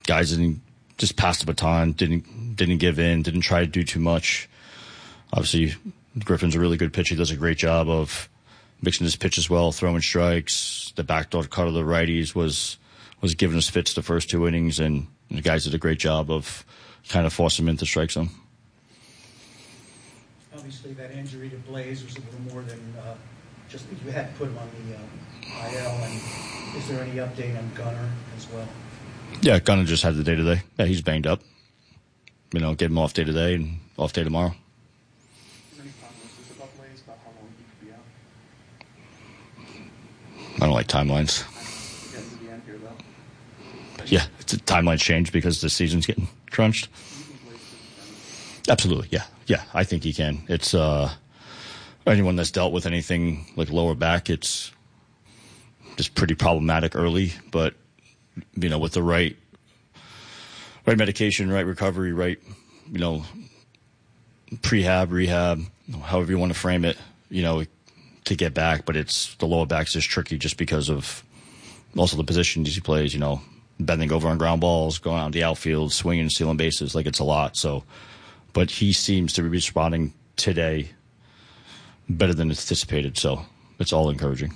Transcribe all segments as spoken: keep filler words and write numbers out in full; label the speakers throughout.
Speaker 1: guys didn't just pass the baton, didn't didn't give in, didn't try to do too much. Obviously, Griffin's a really good pitcher. He does a great job of mixing his pitch as well, throwing strikes. The backdoor cut of the righties was was giving us fits the first two innings, and the guys did a great job of kind of forcing him into strike zone.
Speaker 2: Obviously, that injury to Blaze was a little more than uh, just you had to put him on the uh, I L. And is there any update on Gunnar as well?
Speaker 1: Yeah, Gunnar just had the day today. Yeah, he's banged up. You know, get him off day today and off day tomorrow.
Speaker 3: Is there any prognosis about Blaze, about how long he could be out?
Speaker 1: I don't like timelines.
Speaker 3: Getting to the end here, though.
Speaker 1: Yeah, it's a timelines change because the season's getting crunched. Absolutely, yeah, yeah. I think he can. It's uh, anyone that's dealt with anything like lower back, it's just pretty problematic early. But you know, with the right, right medication, right recovery, right, you know, prehab, rehab, however you want to frame it, you know, to get back. But it's the lower back's just tricky just because of also the positions he plays. You know, bending over on ground balls, going out in the outfield, swinging, stealing bases, like it's a lot. So. But he seems to be responding today better than anticipated, so it's all encouraging.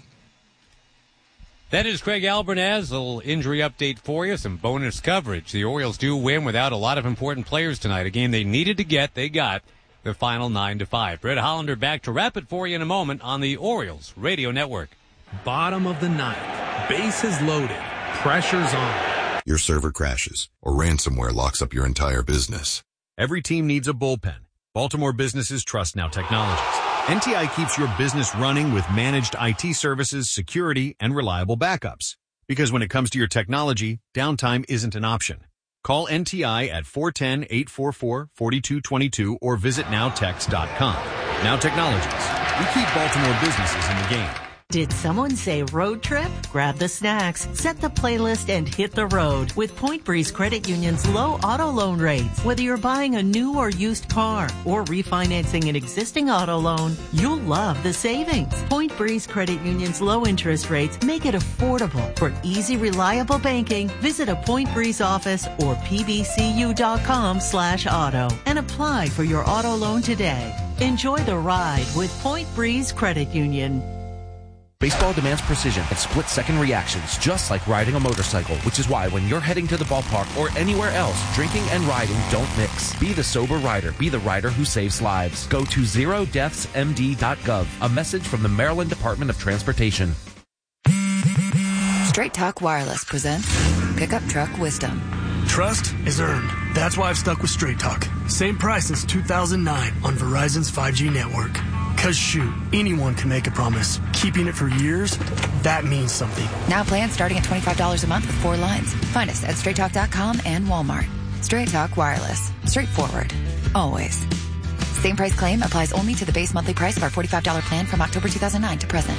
Speaker 4: That is Craig Albernaz. A little injury update for you, some bonus coverage. The Orioles do win without a lot of important players tonight. A game they needed to get, they got the final nine to five. Brett Hollander back to wrap it for you in a moment on the Orioles Radio Network.
Speaker 5: Bottom of the ninth, bases loaded, pressure's on.
Speaker 6: Your server crashes or ransomware locks up your entire business.
Speaker 5: Every team needs a bullpen. Baltimore businesses trust Now Technologies. N T I keeps your business running with managed I T services, security, and reliable backups. Because when it comes to your technology, downtime isn't an option. Call N T I at four one zero, eight four four, four two two two or visit now tex dot com. Now Technologies. We keep Baltimore businesses in the game.
Speaker 7: Did someone say road trip? Grab the snacks, set the playlist, and hit the road with Point Breeze Credit Union's low auto loan rates. Whether you're buying a new or used car or refinancing an existing auto loan, you'll love the savings. Point Breeze Credit Union's low interest rates make it affordable. For easy, reliable banking, visit a Point Breeze office or pbcu.com slash auto and apply for your auto loan today. Enjoy the ride with Point Breeze Credit Union.
Speaker 8: Baseball demands precision and split-second reactions, just like riding a motorcycle, which is why when you're heading to the ballpark or anywhere else, drinking and riding don't mix. Be the sober rider. Be the rider who saves lives. Go to zero deaths m d dot gov. A message from the Maryland Department of Transportation.
Speaker 9: Straight Talk Wireless presents Pickup Truck Wisdom.
Speaker 10: Trust is earned. That's why I've stuck with Straight Talk. Same price since two thousand nine on Verizon's five G network. Cause shoot, anyone can make a promise. Keeping it for years, that means something.
Speaker 9: Now plans starting at twenty-five dollars a month with four lines. Find us at straight talk dot com and Walmart. Straight Talk Wireless. Straightforward. Always. Same price claim applies only to the base monthly price of our forty-five dollars plan from October two thousand nine to present.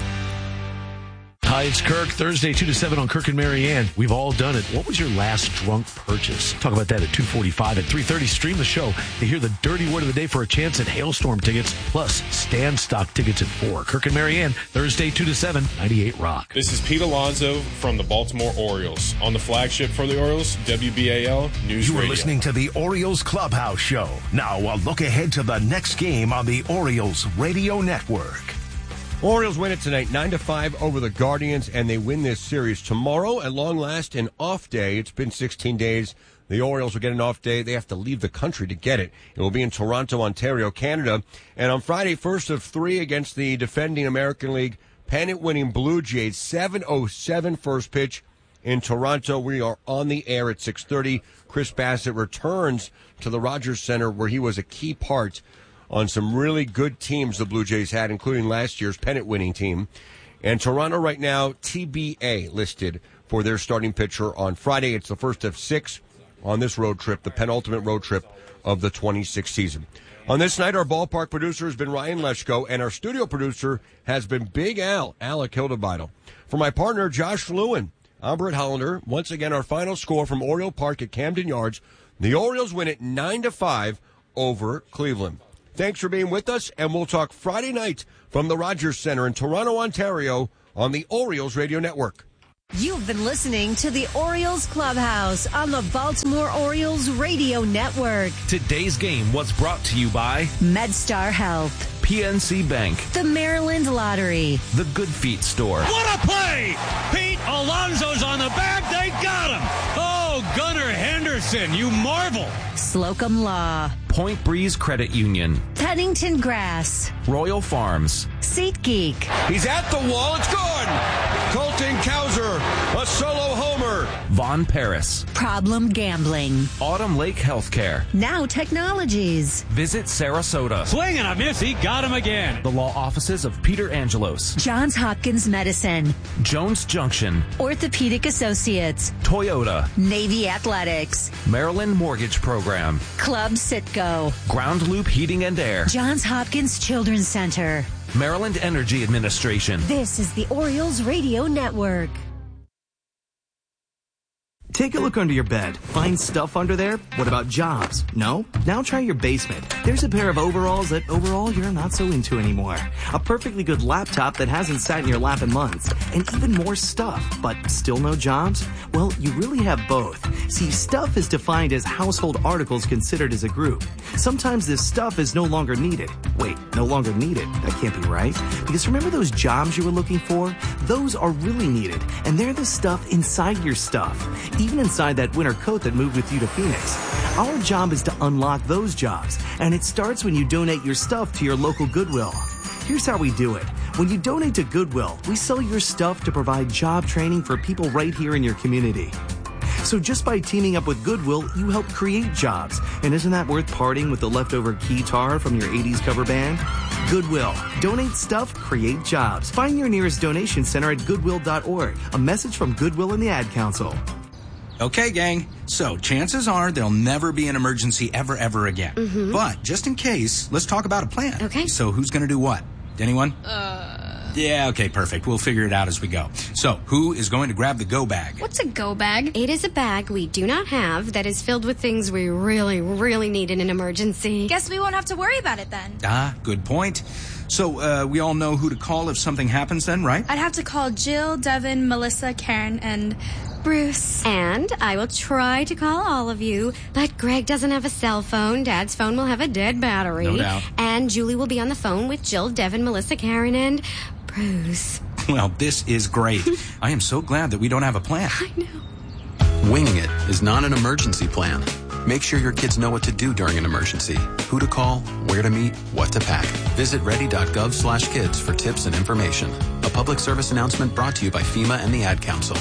Speaker 11: Hi, it's Kirk. Thursday, two to seven on Kirk and Marianne. We've all done it. What was your last drunk purchase? Talk about that at two forty-five. At three thirty, stream the show to hear the dirty word of the day for a chance at Hailstorm tickets, plus stand stock tickets at four. Kirk and Marianne, Thursday, two to seven, ninety-eight Rock.
Speaker 12: This is Pete Alonso from the Baltimore Orioles. On the flagship for the Orioles, W B A L News
Speaker 13: You are
Speaker 12: Radio.
Speaker 13: listening to the Orioles Clubhouse Show. Now, a look ahead to the next game on the Orioles Radio Network.
Speaker 14: Orioles win it tonight, nine to five over the Guardians, and they win this series. Tomorrow, at long last, an off day. It's been sixteen days. The Orioles will get an off day. They have to leave the country to get it. It will be in Toronto, Ontario, Canada. And on Friday, first of three against the defending American League pennant-winning Blue Jays, seven oh seven first pitch in Toronto. We are on the air at six thirty. Chris Bassett returns to the Rogers Center, where he was a key part on some really good teams the Blue Jays had, including last year's pennant-winning team. And Toronto right now, T B A listed for their starting pitcher on Friday. It's the first of six on this road trip, the penultimate road trip of the twenty-sixth season. On this night, our ballpark producer has been Ryan Leschko, and our studio producer has been Big Al, Alec Hildebeidel. For my partner, Josh Lewin, I'm Brett Hollander. Once again, our final score from Oriole Park at Camden Yards. The Orioles win it nine to five over Cleveland. Thanks for being with us, and we'll talk Friday night from the Rogers Center in Toronto, Ontario on the Orioles Radio Network.
Speaker 15: You've been listening to the Orioles Clubhouse on the Baltimore Orioles Radio Network.
Speaker 8: Today's game was brought to you by
Speaker 15: MedStar Health,
Speaker 8: P N C Bank,
Speaker 15: the Maryland Lottery,
Speaker 8: the Good Feet Store.
Speaker 16: What a play! Pete Alonso's on the back. They got him. Oh, Gunnar Henderson, you marvel.
Speaker 15: Slocum Law,
Speaker 8: Point Breeze Credit Union,
Speaker 15: Pennington Grass,
Speaker 8: Royal Farms,
Speaker 15: SeatGeek.
Speaker 14: He's at the wall. It's gone. Colton Cowser, a solo homer.
Speaker 8: Von Paris,
Speaker 15: Problem Gambling,
Speaker 8: Autumn Lake Healthcare,
Speaker 15: Now Technologies.
Speaker 8: Visit Sarasota.
Speaker 16: Swing and a miss. He got him again.
Speaker 8: The law offices of Peter Angelos,
Speaker 15: Johns Hopkins Medicine,
Speaker 8: Jones Junction,
Speaker 15: Orthopedic Associates,
Speaker 8: Toyota,
Speaker 15: Navy Athletics,
Speaker 8: Maryland Mortgage Program,
Speaker 15: Club Citgo,
Speaker 8: Ground Loop Heating and Air,
Speaker 15: Johns Hopkins Children's Center,
Speaker 8: Maryland Energy Administration.
Speaker 15: This is the Orioles Radio Network.
Speaker 17: Take a look under your bed. Find stuff under there? What about jobs? No? Now try your basement. There's a pair of overalls that overall you're not so into anymore. A perfectly good laptop that hasn't sat in your lap in months. And even more stuff, but still no jobs? Well, you really have both. See, stuff is defined as household articles considered as a group. Sometimes this stuff is no longer needed. Wait, no longer needed? That can't be right. Because remember those jobs you were looking for? Those are really needed. And they're the stuff inside your stuff. Even inside that winter coat that moved with you to Phoenix. Our job is to unlock those jobs, and it starts when you donate your stuff to your local Goodwill. Here's how we do it. When you donate to Goodwill, we sell your stuff to provide job training for people right here in your community. So just by teaming up with Goodwill, you help create jobs. And isn't that worth parting with the leftover guitar from your eighties cover band? Goodwill. Donate stuff, create jobs. Find your nearest donation center at goodwill dot org. A message from Goodwill and the Ad Council.
Speaker 18: Okay, gang. So chances are there'll never be an emergency ever, ever again.
Speaker 19: Mm-hmm.
Speaker 18: But just in case, let's talk about a plan.
Speaker 19: Okay.
Speaker 18: So who's going to do what? Anyone?
Speaker 19: Uh.
Speaker 18: Yeah, okay, perfect. We'll figure it out as we go. So who is going to grab the go bag?
Speaker 19: What's a go bag? It is a bag we do not have that is filled with things we really, really need in an emergency.
Speaker 20: Guess we won't have to worry about it then.
Speaker 18: Ah, good point. So uh, we all know who to call if something happens then, right?
Speaker 20: I'd have to call Jill, Devin, Melissa, Karen, and Bruce.
Speaker 19: And I will try to call all of you, but Greg doesn't have a cell phone. Dad's phone will have a dead battery.
Speaker 18: No doubt.
Speaker 19: And Julie will be on the phone with Jill, Devin, Melissa, Karen, and Bruce.
Speaker 18: Well, this is great. I am so glad that we don't have a plan.
Speaker 19: I know.
Speaker 21: Winging it is not an emergency plan. Make sure your kids know what to do during an emergency, who to call, where to meet, what to pack. Visit ready.gov slash kids for tips and information. A public service announcement brought to you by FEMA and the Ad Council.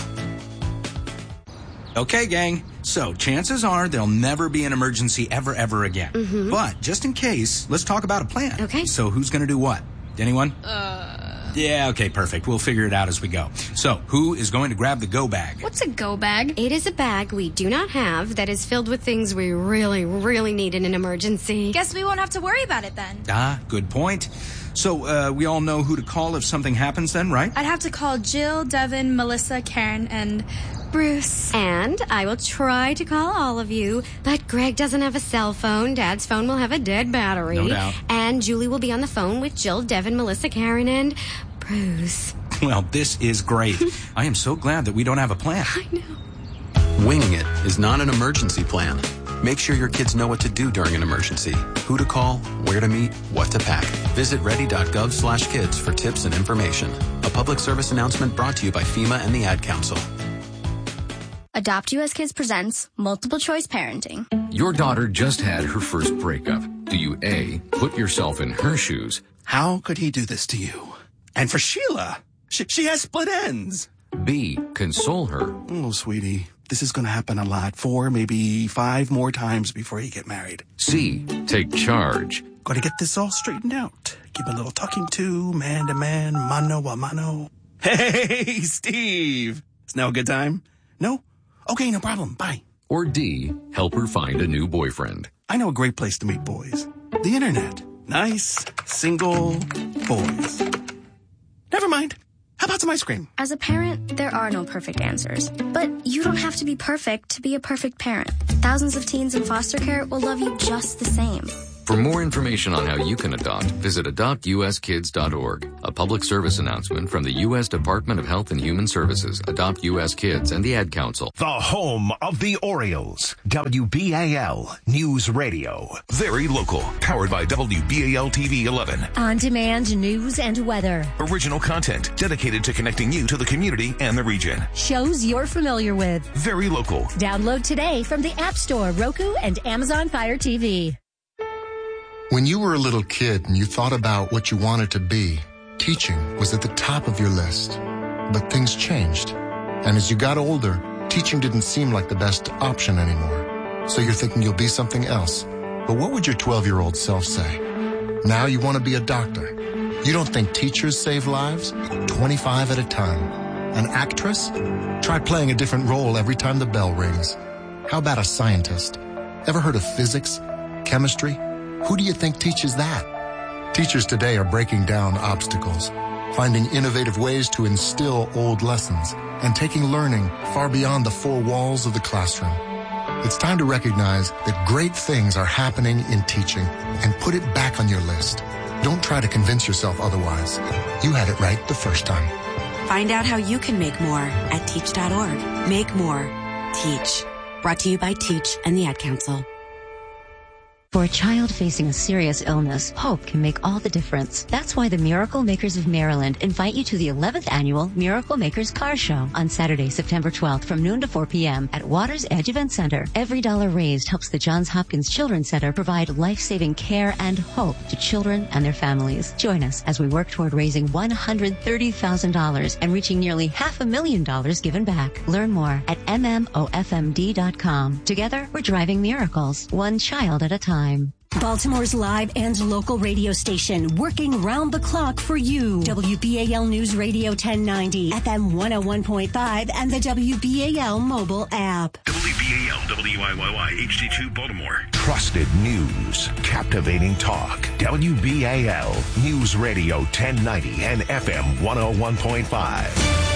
Speaker 18: Okay, gang. So chances are there'll never be an emergency ever, ever again.
Speaker 19: Mm-hmm.
Speaker 18: But just in case, let's talk about a plan.
Speaker 19: Okay.
Speaker 18: So who's going to do what? Anyone?
Speaker 19: Uh...
Speaker 18: Yeah, okay, perfect. We'll figure it out as we go. So who is going to grab the go bag?
Speaker 20: What's a go bag?
Speaker 19: It is a bag we do not have that is filled with things we really, really need in an emergency.
Speaker 20: Guess we won't have to worry about it then.
Speaker 18: Ah, good point. So uh, we all know who to call if something happens then, right?
Speaker 20: I'd have to call Jill, Devin, Melissa, Karen, and Bruce.
Speaker 19: And I will try to call all of you, but Greg doesn't have a cell phone. Dad's phone will have a dead battery.
Speaker 18: No doubt.
Speaker 19: And Julie will be on the phone with Jill, Devin, Melissa, Karen, and Bruce.
Speaker 18: Well, this is great. I am so glad that we don't have a plan.
Speaker 19: I know.
Speaker 21: Winging it is not an emergency plan. Make sure your kids know what to do during an emergency, who to call, where to meet, what to pack. Visit ready.gov slash kids for tips and information. A public service announcement brought to you by FEMA and the Ad Council.
Speaker 22: Adopt U S Kids presents Multiple Choice Parenting.
Speaker 23: Your daughter just had her first breakup. Do you A, put yourself in her shoes?
Speaker 24: How could he do this to you? And for Sheila, she, she has split ends.
Speaker 23: B, console her.
Speaker 24: Oh, sweetie, this is going to happen a lot. Four, maybe five more times before you get married.
Speaker 23: C, take charge.
Speaker 24: Got to get this all straightened out. Give a little talking to, man to man, mano a mano. Hey, Steve. Is now a good time? No? Okay, no problem. Bye.
Speaker 23: Or D, help her find a new boyfriend.
Speaker 24: I know a great place to meet boys. The internet. Nice, single boys. Never mind. How about some ice cream?
Speaker 22: As a parent, there are no perfect answers. But you don't have to be perfect to be a perfect parent. Thousands of teens in foster care will love you just the same.
Speaker 23: For more information on how you can adopt, visit adopt u s kids dot org. A public service announcement from the U S Department of Health and Human Services, Adopt U S Kids, and the Ad Council.
Speaker 13: The home of the Orioles. W B A L News Radio.
Speaker 1: Very local. Powered by W B A L T V eleven.
Speaker 15: On-demand news and weather.
Speaker 1: Original content dedicated to connecting you to the community and the region.
Speaker 15: Shows you're familiar with.
Speaker 1: Very local.
Speaker 15: Download today from the App Store, Roku, and Amazon Fire T V.
Speaker 2: When you were a little kid and you thought about what you wanted to be, teaching was at the top of your list. But things changed. And as you got older, teaching didn't seem like the best option anymore. So you're thinking you'll be something else. But what would your twelve-year-old self say? Now you want to be a doctor. You don't think teachers save lives? twenty-five at a time. An actress? Try playing a different role every time the bell rings. How about a scientist? Ever heard of physics? Chemistry? Who do you think teaches that? Teachers today are breaking down obstacles, finding innovative ways to instill old lessons, and taking learning far beyond the four walls of the classroom. It's time to recognize that great things are happening in teaching and put it back on your list. Don't try to convince yourself otherwise. You had it right the first time.
Speaker 3: Find out how you can make more at teach dot org. Make more. Teach. Brought to you by Teach and the Ad Council.
Speaker 4: For a child facing a serious illness, hope can make all the difference. That's why the Miracle Makers of Maryland invite you to the eleventh Annual Miracle Makers Car Show on Saturday, September twelfth from noon to four p.m. at Waters Edge Event Center. Every dollar raised helps the Johns Hopkins Children's Center provide life-saving care and hope to children and their families. Join us as we work toward raising one hundred thirty thousand dollars and reaching nearly half a million dollars given back. Learn more at m m o f m d dot com. Together, we're driving miracles, one child at a time.
Speaker 15: Baltimore's live and local radio station, working round the clock for you. W B A L News Radio ten ninety, F M one oh one point five, and the W B A L mobile app.
Speaker 13: W B A L W I Y Y H D two Baltimore. Trusted news, captivating talk. W B A L News Radio ten ninety and F M one oh one point five.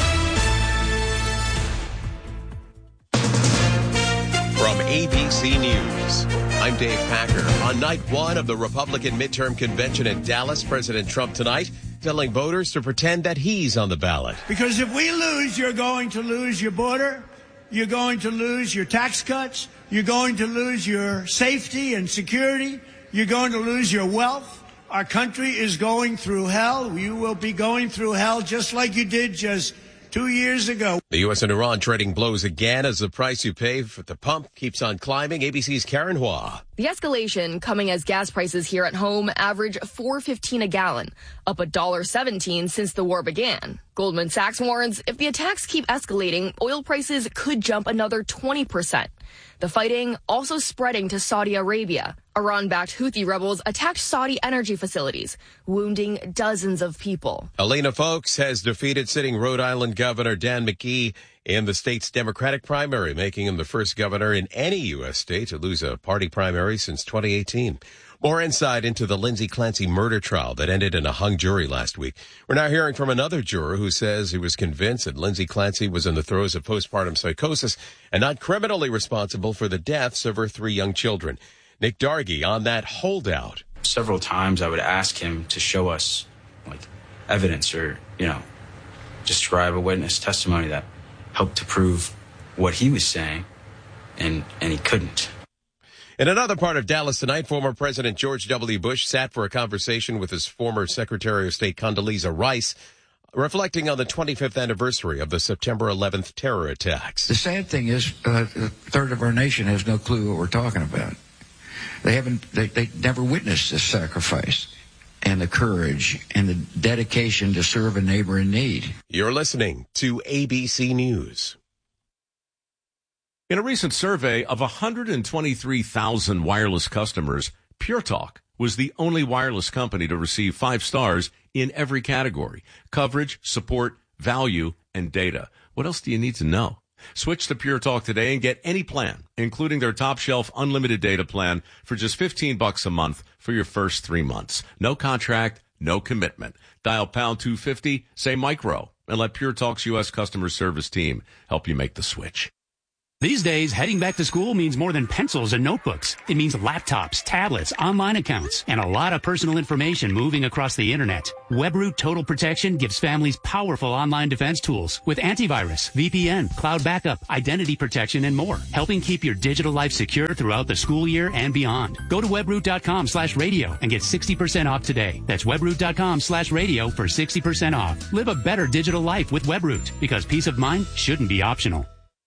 Speaker 14: From A B C News, I'm Dave Packer. On night one of the Republican midterm convention in Dallas, President Trump tonight telling voters to pretend that he's on the ballot.
Speaker 25: Because if we lose, you're going to lose your border, you're going to lose your tax cuts, you're going to lose your safety and security, you're going to lose your wealth. Our country is going through hell. You will be going through hell just like you did just two years ago.
Speaker 14: The U S and Iran trading blows again as the price you pay for the pump keeps on climbing. A B C's Karen Hua.
Speaker 26: The escalation coming as gas prices here at home average four fifteen a gallon, up one dollar seventeen since the war began. Goldman Sachs warns if the attacks keep escalating, oil prices could jump another twenty percent. The fighting also spreading to Saudi Arabia. Iran-backed Houthi rebels attacked Saudi energy facilities, wounding dozens of people.
Speaker 14: Elena Foulkes has defeated sitting Rhode Island Governor Dan McKee in the state's Democratic primary, making him the first governor in any U S state to lose a party primary since twenty eighteen. More insight into the Lindsay Clancy murder trial that ended in a hung jury last week. We're now hearing from another juror who says he was convinced that Lindsay Clancy was in the throes of postpartum psychosis and not criminally responsible for the deaths of her three young children. Nick Dargy on that holdout.
Speaker 27: Several times I would ask him to show us like evidence or, you know, describe a witness testimony that helped to prove what he was saying, and, and he couldn't.
Speaker 14: In another part of Dallas tonight, former President George W. Bush sat for a conversation with his former Secretary of State Condoleezza Rice, reflecting on the twenty-fifth anniversary of the September eleventh terror attacks.
Speaker 28: The sad thing is, uh, a third of our nation has no clue what we're talking about. They haven't, they, they never witnessed this sacrifice and the courage and the dedication to serve a neighbor in need.
Speaker 14: You're listening to A B C News.
Speaker 29: In a recent survey of one hundred twenty-three thousand wireless customers, Pure Talk was the only wireless company to receive five stars in every category: coverage, support, value, and data. What else do you need to know? Switch to Pure Talk today and get any plan, including their top shelf unlimited data plan for just fifteen bucks a month for your first three months. No contract, no commitment. Dial pound two fifty, say micro, and let Pure Talk's U S customer service team help you make the switch.
Speaker 5: These days, heading back to school means more than pencils and notebooks. It means laptops, tablets, online accounts, and a lot of personal information moving across the internet. WebRoot Total Protection gives families powerful online defense tools with antivirus, V P N, cloud backup, identity protection, and more, helping keep your digital life secure throughout the school year and beyond. Go to webroot.com slash radio and get sixty percent off today. That's webroot.com slash radio for sixty percent off. Live a better digital life with WebRoot, because peace of mind shouldn't be optional.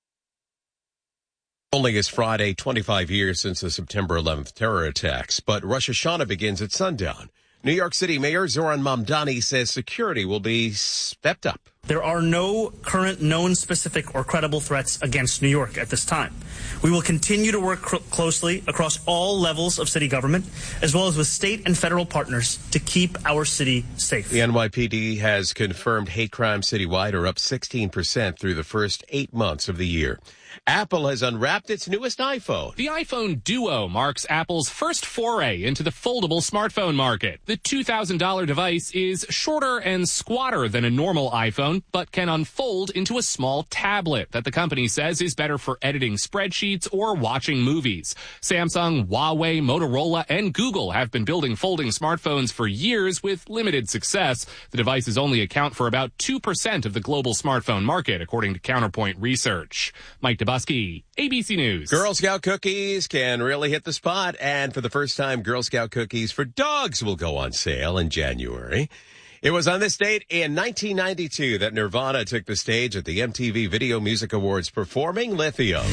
Speaker 14: Only is Friday, twenty-five years since the September eleventh terror attacks, but Rosh Hashanah begins at sundown. New York City Mayor Zoran Mamdani says security will be stepped up.
Speaker 6: There are no current known specific or credible threats against New York at this time. We will continue to work cr- closely across all levels of city government, as well as with state and federal partners, to keep our city safe.
Speaker 14: The N Y P D has confirmed hate crimes citywide are up sixteen percent through the first eight months of the year. Apple has unwrapped its newest iPhone.
Speaker 7: The iPhone Duo marks Apple's first foray into the foldable smartphone market. The two thousand dollars device is shorter and squatter than a normal iPhone, but can unfold into a small tablet that the company says is better for editing spreadsheets or watching movies. Samsung, Huawei, Motorola, and Google have been building folding smartphones for years with limited success. The devices only account for about two percent of the global smartphone market, according to Counterpoint Research. Mike Dubusky, A B C News.
Speaker 14: Girl Scout cookies can really hit the spot, and for the first time, Girl Scout cookies for dogs will go on sale in January. It was on this date in nineteen ninety-two that Nirvana took the stage at the M T V Video Music Awards performing Lithium.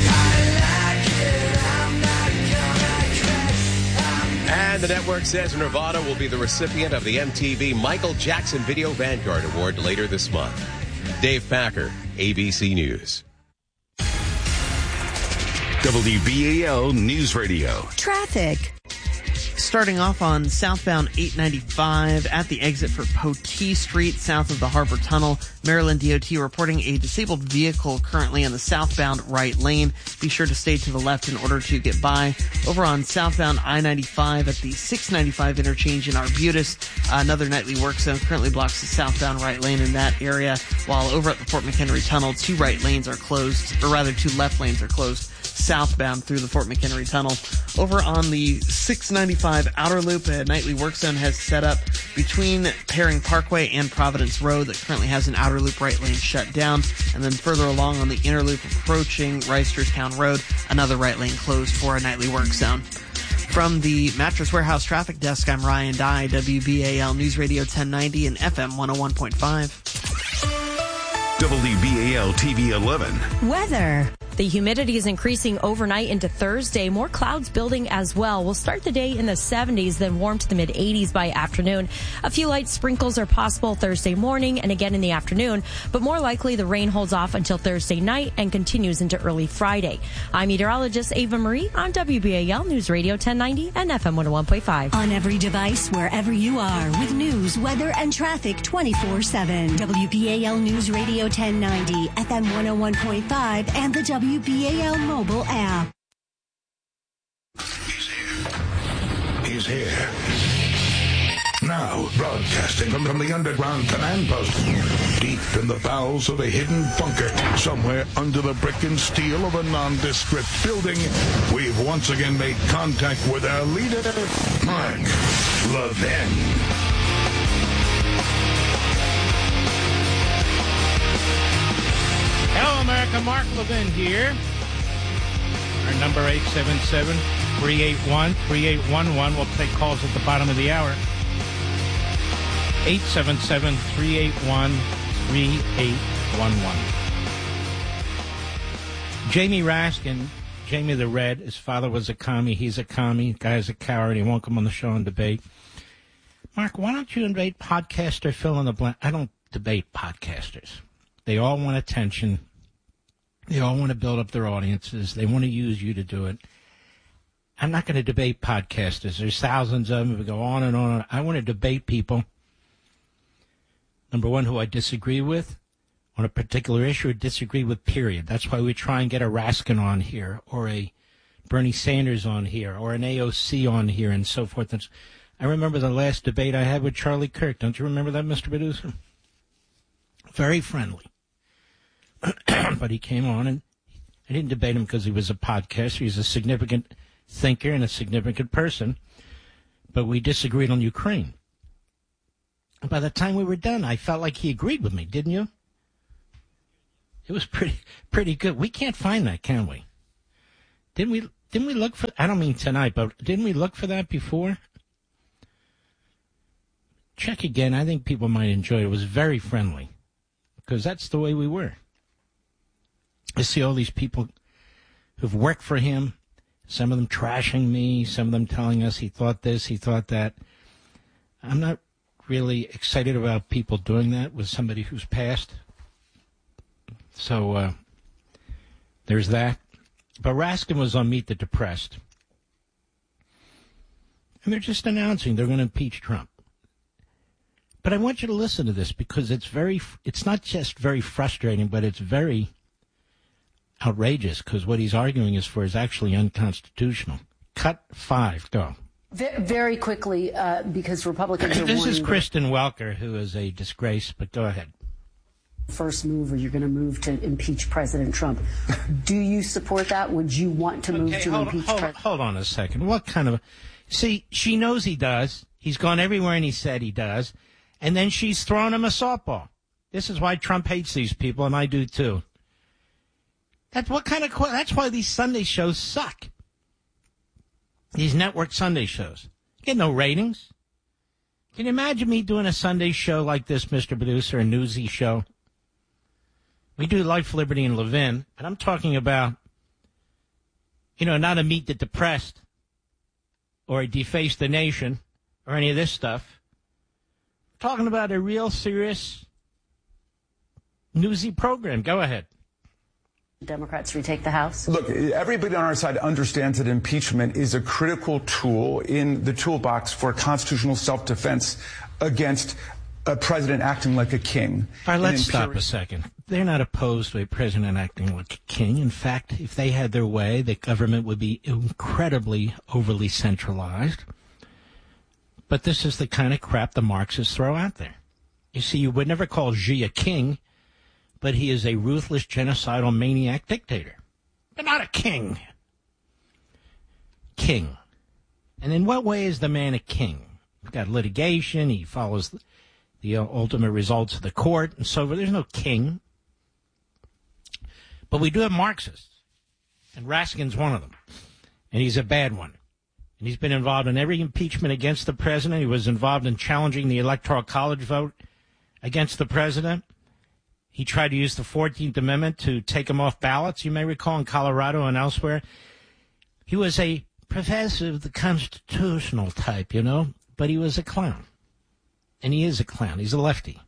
Speaker 14: And the network says Nirvana will be the recipient of the M T V Michael Jackson Video Vanguard Award later this month. Dave Packer, A B C News.
Speaker 13: W B A L News Radio.
Speaker 8: Traffic.
Speaker 9: Starting off on southbound eight ninety-five at the exit for Potee Street, south of the Harbor Tunnel. Maryland D O T reporting a disabled vehicle currently in the southbound right lane. Be sure to stay to the left in order to get by. Over on southbound I ninety-five at the six ninety-five interchange in Arbutus, another nightly work zone currently blocks the southbound right lane in that area, while over at the Fort McHenry Tunnel, two right lanes are closed, or rather two left lanes are closed southbound through the Fort McHenry Tunnel. Over on the six ninety-five outer loop, a nightly work zone has set up between Paring Parkway and Providence Road that currently has an outer loop right lane shut down. And then further along on the inner loop approaching Reisterstown Road, another right lane closed for a nightly work zone. From the Mattress Warehouse Traffic Desk, I'm Ryan Dye, W B A L News Radio ten ninety and F M one oh one point five.
Speaker 13: W B A L T V eleven.
Speaker 8: Weather.
Speaker 10: The humidity is increasing overnight into Thursday. More clouds building as well. We'll start the day in the seventies, then warm to the mid eighties by afternoon. A few light sprinkles are possible Thursday morning and again in the afternoon, but more likely the rain holds off until Thursday night and continues into early Friday. I'm meteorologist Ava Marie on W B A L News Radio ten ninety and F M one oh one point five.
Speaker 15: On every device, wherever you are, with news, weather, and traffic twenty-four seven. W B A L News Radio ten ninety, F M one oh one point five, and the W B A L mobile app.
Speaker 11: He's here. He's here. Now, broadcasting from, from the underground command post, deep in the bowels of a hidden bunker, somewhere under the brick and steel of a nondescript building, we've once again made contact with our leader, Mark Levin.
Speaker 12: Hello, America. Mark Levin here. Our number eight seven seven, three eight one, three eight one one. We'll take calls at the bottom of the hour. eight seven seven, three eight one, three eight one one. Jamie Raskin, Jamie the Red, his father was a commie. He's a commie. Guy's a coward. He won't come on the show and debate. Mark, why don't you invade podcaster fill in the blank? I don't debate podcasters. They all want attention. They all want to build up their audiences. They want to use you to do it. I'm not going to debate podcasters. There's thousands of them. We go on and on. I want to debate people, number one, who I disagree with on a particular issue or disagree with, period. That's why we try and get a Raskin on here or a Bernie Sanders on here or an A O C on here and so forth. That's, I remember the last debate I had with Charlie Kirk. Don't you remember that, Mister Producer? Very friendly. But he came on, and I didn't debate him because he was a podcaster. He's a significant thinker and a significant person. But we disagreed on Ukraine. And by the time we were done, I felt like he agreed with me, didn't you? It was pretty pretty good. We can't find that, can we? Didn't we didn't we look for I don't mean tonight, but didn't we look for that before? Check again. I think people might enjoy it. It was very friendly. Because that's the way we were. I see all these people who've worked for him, some of them trashing me, some of them telling us he thought this, he thought that. I'm not really excited about people doing that with somebody who's passed. So, uh, there's that. But Raskin was on Meet the Depressed. And they're just announcing they're going to impeach Trump. But I want you to listen to this because it's very, it's not just very frustrating, but it's very outrageous because what he's arguing is for is actually unconstitutional. Cut five, go.
Speaker 8: Very quickly, uh, because Republicans are
Speaker 12: This is Kristen Welker, who is a disgrace, but go ahead.
Speaker 8: First move, or you're going to move to impeach President Trump. Do you support that? Would you want to move
Speaker 12: okay,
Speaker 8: to
Speaker 12: hold,
Speaker 8: impeach
Speaker 12: hold,
Speaker 8: President
Speaker 12: hold on a second. What kind of... See, she knows he does. He's gone everywhere and he said he does. And then she's thrown him a softball. This is why Trump hates these people, and I do too. That's what kind of... That's why these Sunday shows suck. These network Sunday shows. Get no ratings. Can you imagine me doing a Sunday show like this, Mister Producer, a newsy show? We do Life, Liberty, and Levin, but I'm talking about, you know, not a Meet the Depressed or a Deface the Nation or any of this stuff. I'm talking about a real serious newsy program. Go ahead.
Speaker 8: Democrats retake the House?
Speaker 16: Look, everybody on our side understands that impeachment is a critical tool in the toolbox for constitutional self-defense against a president acting like a king.
Speaker 12: All right, let's stop a second. They're not opposed to a president acting like a king. In fact, if they had their way, the government would be incredibly overly centralized. But this is the kind of crap the Marxists throw out there. You see, you would never call Xi a king, but he is a ruthless, genocidal, maniac dictator. But not a king. King. And in what way is the man a king? He's got litigation, he follows the, the ultimate results of the court, and so forth. There's no king. But we do have Marxists, and Raskin's one of them, and he's a bad one. And he's been involved in every impeachment against the president. He was involved in challenging the Electoral College vote against the president. He tried to use the fourteenth Amendment to take him off ballots, you may recall, in Colorado and elsewhere. He was a professor of the constitutional type, you know, but he was a clown. And he is a clown. He's a lefty.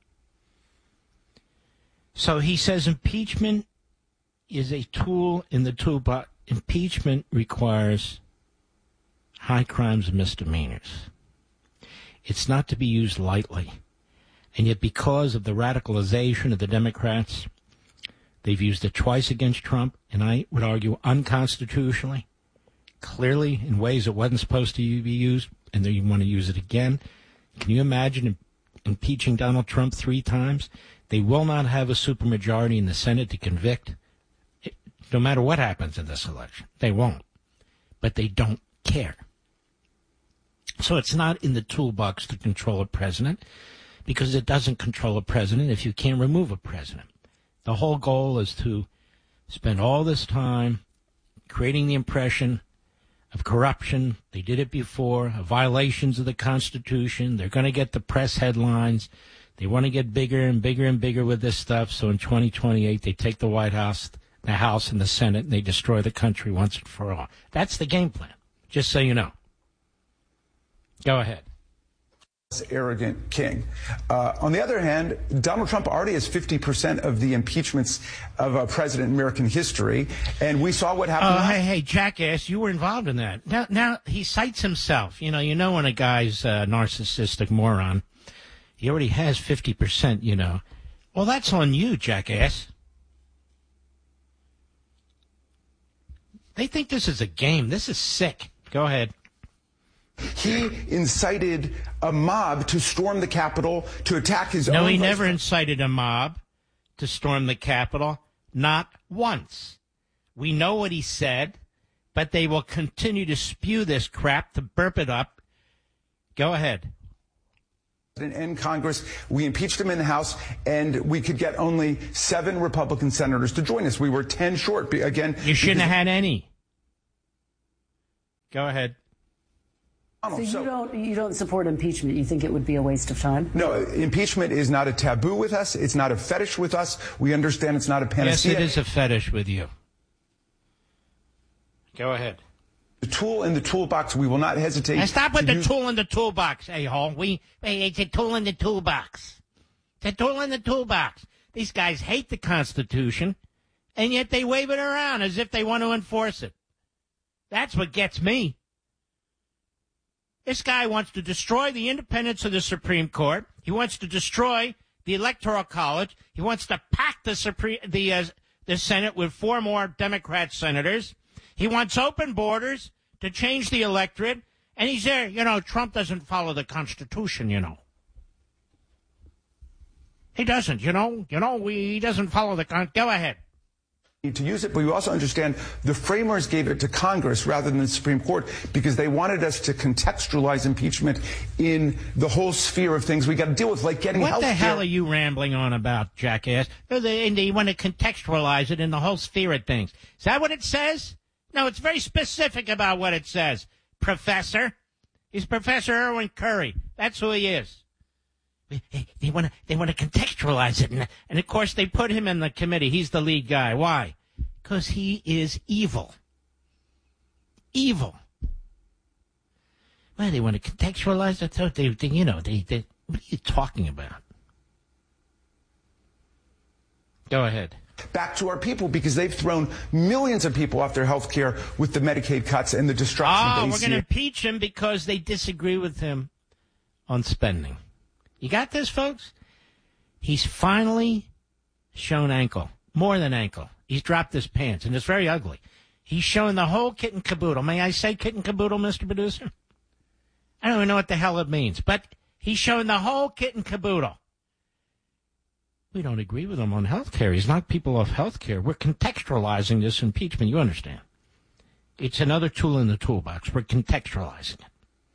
Speaker 12: So he says impeachment is a tool in the toolbox. Impeachment requires high crimes and misdemeanors. It's not to be used lightly. And yet because of the radicalization of the Democrats, they've used it twice against Trump, and I would argue unconstitutionally, clearly in ways it wasn't supposed to be used, and they want to use it again. Can you imagine impeaching Donald Trump three times? They will not have a supermajority in the Senate to convict, no matter what happens in this election. They won't. But they don't care. So it's not in the toolbox to control a president, because it doesn't control a president if you can't remove a president. The whole goal is to spend all this time creating the impression of corruption. They did it before, of violations of the Constitution. They're going to get the press headlines. They want to get bigger and bigger and bigger with this stuff. So in twenty twenty-eight, they take the White House, the House, and the Senate, and they destroy the country once and for all. That's the game plan, just so you know. Go ahead.
Speaker 16: Arrogant king. Uh, on the other hand, Donald Trump already has fifty percent of the impeachments of a president in American history, and we saw what happened.
Speaker 12: Oh, uh, hey, hey, jackass, you were involved in that. Now, now he cites himself. You know, you know when a guy's a narcissistic moron, he already has fifty percent, you know. Well, that's on you, jackass. They think this is a game. This is sick. Go ahead.
Speaker 16: He incited a mob to storm the Capitol, to attack his own...
Speaker 12: No, he never incited a mob to storm the Capitol. Not once. We know what he said, but they will continue to spew this crap to burp it up. Go ahead.
Speaker 16: In Congress, we impeached him in the House, and we could get only seven Republican senators to join us. We were ten short. Again,
Speaker 12: you shouldn't have had any. Go ahead.
Speaker 8: So you don't you don't support impeachment? You think it would be a waste of time?
Speaker 16: No, impeachment is not a taboo with us. It's not a fetish with us. We understand it's not a panacea.
Speaker 12: Yes, it is a fetish with you. Go ahead.
Speaker 16: The tool in the toolbox, we will not hesitate.
Speaker 12: Now stop with the
Speaker 16: use-
Speaker 12: tool in the toolbox, a-hole. We, it's a tool in the toolbox. It's a tool in the toolbox. These guys hate the Constitution, and yet they wave it around as if they want to enforce it. That's what gets me. This guy wants to destroy the independence of the Supreme Court. He wants to destroy the Electoral College. He wants to pack the Supreme, the uh, the Senate with four more Democrat senators. He wants open borders to change the electorate, and he's there. You know, Trump doesn't follow the Constitution, you know. He doesn't, you know. You know, we, he doesn't follow the Con. Go ahead.
Speaker 16: To use it, but we also understand the framers gave it to Congress rather than the Supreme Court because they wanted us to contextualize impeachment in the whole sphere of things we got to deal with, like getting
Speaker 12: What
Speaker 16: health
Speaker 12: the
Speaker 16: care.
Speaker 12: hell are you rambling on about, jackass? They, they want to contextualize it in the whole sphere of things. Is that what it says? No, it's very specific about what it says, Professor. He's Professor Erwin Curry. That's who he is. They want to they want to contextualize it, and, and of course they put him in the committee. He's the lead guy. Why? Because he is evil. Evil. Well, they want to contextualize it. So they, they, you know, they, they. What are you talking about? Go ahead.
Speaker 16: Back to our people because they've thrown millions of people off their health care with the Medicaid cuts and the destruction
Speaker 12: Oh,
Speaker 16: of
Speaker 12: we're
Speaker 16: A C A.
Speaker 12: going to impeach him because they disagree with him on spending. You got this, folks? He's finally shown ankle. More than ankle. He's dropped his pants, and it's very ugly. He's showing the whole kit and caboodle. May I say kit and caboodle, Mister Producer? I don't even know what the hell it means, but he's showing the whole kit and caboodle. We don't agree with him on health care. He's knocked people off health care. We're contextualizing this impeachment. You understand? It's another tool in the toolbox. We're contextualizing it.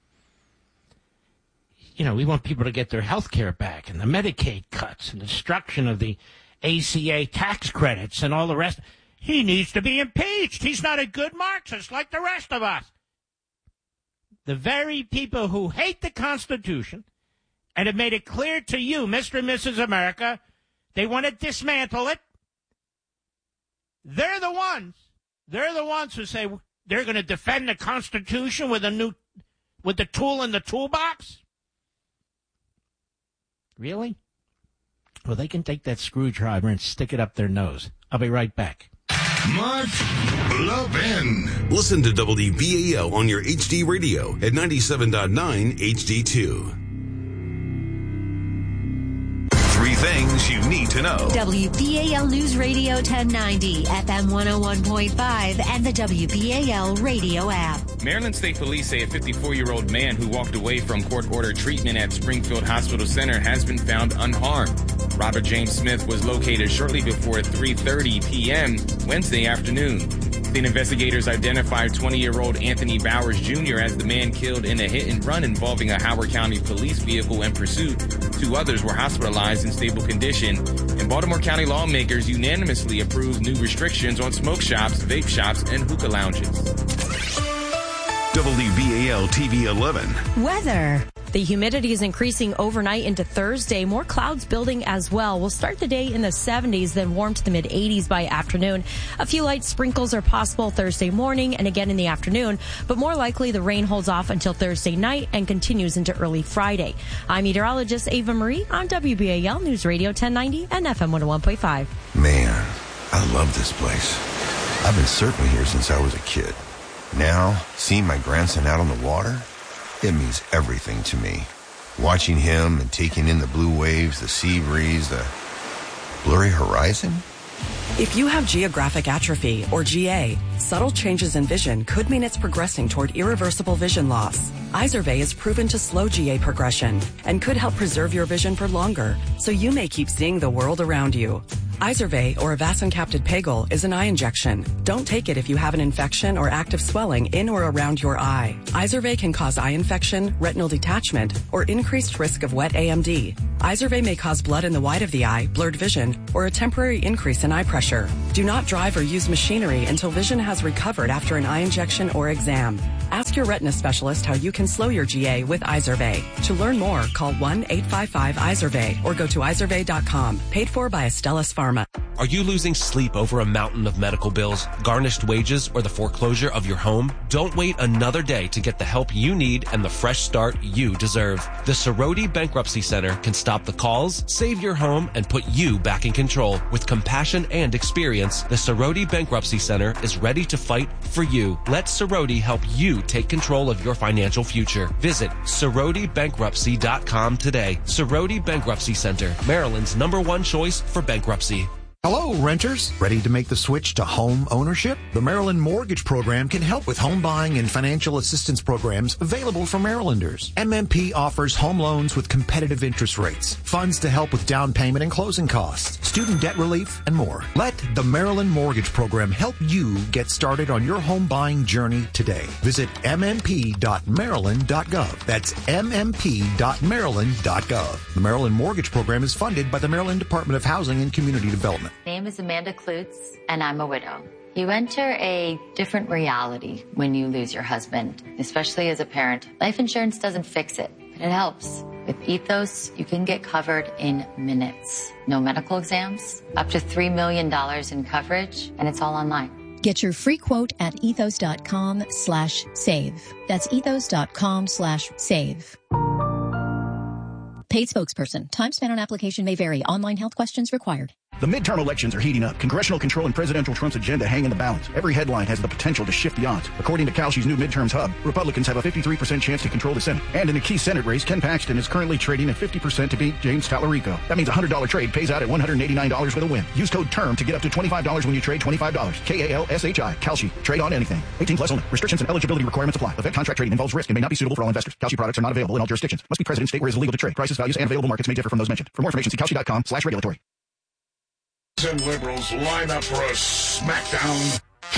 Speaker 12: You know, we want people to get their health care back and the Medicaid cuts and the destruction of the A C A tax credits and all the rest. He needs to be impeached. He's not a good Marxist like the rest of us. The very people who hate the Constitution and have made it clear to you, Mister and Missus America, they want to dismantle it. They're the ones. They're the ones who say they're going to defend the Constitution with a new, with the tool in the toolbox. Really? Well, they can take that screwdriver and stick it up their nose. I'll be right back.
Speaker 11: Mark Levin.
Speaker 1: Listen to W B A L on your H D radio at ninety-seven point nine H D two. Three things you need to know.
Speaker 15: W B A L News Radio ten ninety, F M one oh one point five, and the W B A L radio app.
Speaker 17: Maryland State Police say a fifty-four-year-old man who walked away from court-ordered treatment at Springfield Hospital Center has been found unharmed. Robert James Smith was located shortly before three thirty p.m. Wednesday afternoon. State investigators identified twenty-year-old Anthony Bowers Junior as the man killed in a hit-and-run involving a Howard County police vehicle in pursuit. Two others were hospitalized in stable condition. And Baltimore County lawmakers unanimously approved new restrictions on smoke shops, vape shops, and hookah lounges.
Speaker 1: W B A L T V eleven.
Speaker 10: Weather. The humidity is increasing overnight into Thursday. More clouds building as well. We'll start the day in the seventies, then warm to the mid eighties by afternoon. A few light sprinkles are possible Thursday morning and again in the afternoon, but more likely the rain holds off until Thursday night and continues into early Friday. I'm meteorologist Ava Marie on W B A L News Radio ten ninety and F M one oh one point five.
Speaker 18: Man, I love this place. I've been surfing here since I was a kid. Now, seeing my grandson out on the water, it means everything to me. Watching him and taking in the blue waves, the sea breeze, the blurry horizon.
Speaker 19: If you have geographic atrophy, or G A, subtle changes in vision could mean it's progressing toward irreversible vision loss. Izervay is proven to slow G A progression and could help preserve your vision for longer, so you may keep seeing the world around you. Izervay, or avacincaptad pegol, is an eye injection. Don't take it if you have an infection or active swelling in or around your eye. Izervay can cause eye infection, retinal detachment, or increased risk of wet A M D. Izervay may cause blood in the white of the eye, blurred vision, or a temporary increase in eye pressure. Do not drive or use machinery until vision has recovered after an eye injection or exam. Ask your retina specialist how you can slow your G A with Izervay. To learn more, call one eight five five Izervay or go to izervay dot com. Paid for by Astellas Pharma.
Speaker 2: Are you losing sleep over a mountain of medical bills, garnished wages, or the foreclosure of your home? Don't wait another day to get the help you need and the fresh start you deserve. The Cerroti Bankruptcy Center can stop the calls, save your home, and put you back in control. With compassion and experience, the Cerroti Bankruptcy Center is ready to fight for you. Let Cerroti help you take control of your financial future. Visit Cerroti Bankruptcy dot com today. Cerroti Bankruptcy Center, Maryland's number one choice for bankruptcy.
Speaker 3: Hello, renters. Ready to make the switch to home ownership? The Maryland Mortgage Program can help with home buying and financial assistance programs available for Marylanders. M M P offers home loans with competitive interest rates, funds to help with down payment and closing costs, student debt relief, and more. Let the Maryland Mortgage Program help you get started on your home buying journey today. Visit m m p dot maryland dot gov. That's m m p dot maryland dot gov. The Maryland Mortgage Program is funded by the Maryland Department of Housing and Community Development.
Speaker 4: My name is Amanda Klutz, and I'm a widow. You enter a different reality when you lose your husband, especially as a parent. Life insurance doesn't fix it, but it helps. With Ethos, you can get covered in minutes. No medical exams, up to three million dollars in coverage, and it's all online.
Speaker 20: Get your free quote at ethos dot com slash save. That's ethos dot com slash save. Paid spokesperson. Time spent on application may vary. Online health questions required.
Speaker 21: The midterm elections are heating up. Congressional control and presidential Trump's agenda hang in the balance. Every headline has the potential to shift the odds. According to Kalshi's new midterms hub, Republicans have a fifty-three percent chance to control the Senate. And in a key Senate race, Ken Paxton is currently trading at fifty percent to beat James Tallarico. That means a one hundred dollars trade pays out at one hundred eighty-nine dollars with a win. Use code TERM to get up to twenty-five dollars when you trade twenty-five dollars. K A L S H I. Kalshi. Trade on anything. eighteen plus only. Restrictions and eligibility requirements apply. Event contract trading involves risk and may not be suitable for all investors. Kalshi products are not available in all jurisdictions. Must be present in state where it is illegal to trade. Prices, values, and available markets may differ from those mentioned. For more information, see kalshi dot com slash regulatory.
Speaker 11: And liberals line up for a smackdown.